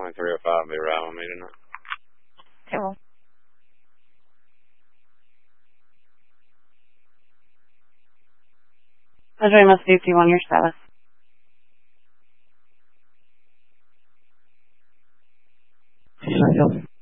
2305 be right on me tonight. Okay, well. Pleasure must 51 your status. Sheffield.